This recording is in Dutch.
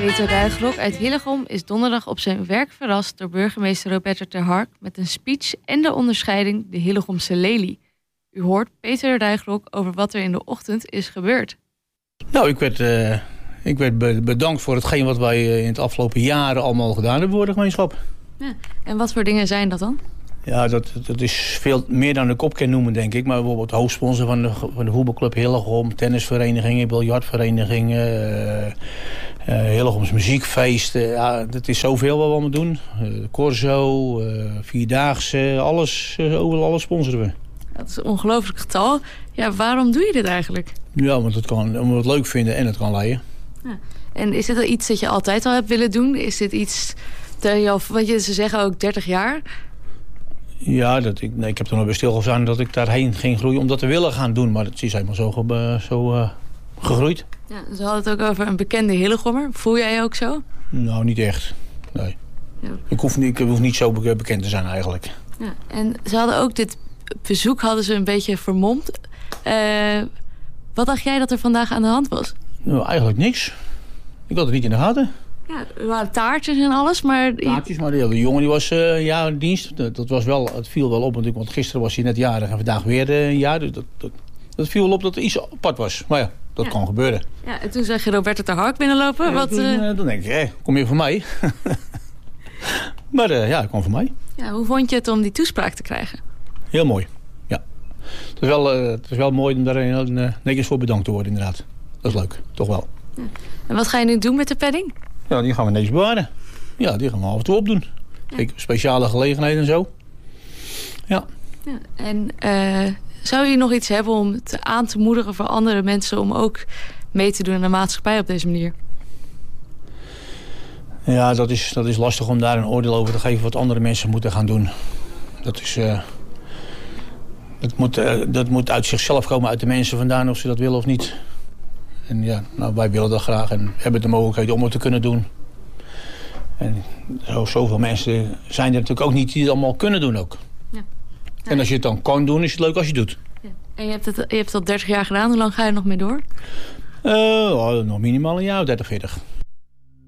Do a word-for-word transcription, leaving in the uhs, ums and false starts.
Peter Ruigrok uit Hillegom is donderdag op zijn werk verrast door burgemeester Roberto ter Hark met een speech en de onderscheiding de Hillegomse Lelie. U hoort Peter Ruigrok over wat er in de ochtend is gebeurd. Nou, ik werd, uh, ik werd bedankt voor hetgeen wat wij in het afgelopen jaren allemaal gedaan hebben voor de gemeenschap. Ja. En wat voor dingen zijn dat dan? Ja, dat, dat is veel meer dan ik op kan noemen, denk ik. Maar bijvoorbeeld hoofdsponsor van de, van de voetbalclub Hillegom, tennisverenigingen, biljartverenigingen, uh, uh, Hillegoms muziekfeesten. Ja, dat is zoveel wat we allemaal doen. Uh, Corso, uh, Vierdaagse, alles, uh, overal alles sponsoren we. Dat is een ongelooflijk getal. Ja, waarom doe je dit eigenlijk? Ja, want het kan, omdat we het leuk vinden en het kan leiden. Ja. En is dit iets dat je altijd al hebt willen doen? Is dit iets dat je al, want je, ze zeggen ook dertig jaar... Ja, dat ik, nee, ik heb er nog bij stilgestaan dat ik daarheen ging groeien om dat te willen gaan doen. Maar het is helemaal zo, ge, zo uh, gegroeid. Ja, ze hadden het ook over een bekende Hillegommer. Voel jij je ook zo? Nou, niet echt. Nee. Ja. Ik, hoef niet, ik hoef niet zo bekend te zijn eigenlijk. Ja, en ze hadden ook dit bezoek hadden ze een beetje vermomd. Uh, wat dacht jij dat er vandaag aan de hand was? Nou, eigenlijk niks. Ik had het niet in de gaten. Ja, er waren taartjes en alles, maar... Taartjes, maar de jongen die was uh, ja, in dienst. Dat, dat was wel, het viel wel op, natuurlijk, want gisteren was hij net jarig en vandaag weer uh, een jaar. Dus dat, dat, dat viel wel op dat er iets apart was. Maar ja, dat ja. kan gebeuren. Ja, en toen zag je Roberto ter Hark binnenlopen. Ja, wat, toen, uh... dan denk ik, hé, kom je voor mij? maar uh, ja, hij kwam voor mij. Ja, hoe vond je het om die toespraak te krijgen? Heel mooi, ja. Het is wel, uh, het is wel mooi om daar een, uh, netjes voor bedankt te worden, inderdaad. Dat is leuk, toch wel. Ja. En wat ga je nu doen met de padding? Ja, die gaan we netjes bewaren. Ja, die gaan we af en toe opdoen. Ja. Speciale gelegenheden en zo. Ja. Ja, en uh, zou je nog iets hebben om het aan te moedigen voor andere mensen om ook mee te doen in de maatschappij op deze manier? Ja, dat is, dat is lastig om daar een oordeel over te geven wat andere mensen moeten gaan doen. Dat is... Uh, dat, moet, uh, dat moet uit zichzelf komen, uit de mensen vandaan, of ze dat willen of niet. En ja, nou, wij willen dat graag en hebben de mogelijkheid om het te kunnen doen. En zo, zoveel mensen zijn er natuurlijk ook niet die het allemaal kunnen doen ook. Ja. Ja. En als je het dan kan doen, is het leuk als je het doet. Ja. En je hebt het, je hebt het al dertig jaar gedaan. Hoe lang ga je nog mee door? Uh, oh, nog minimaal een jaar of dertig, veertig.